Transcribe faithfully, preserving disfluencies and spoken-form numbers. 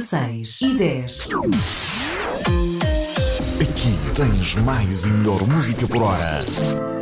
dezasseis e dez. Aqui tens mais e melhor música por hora.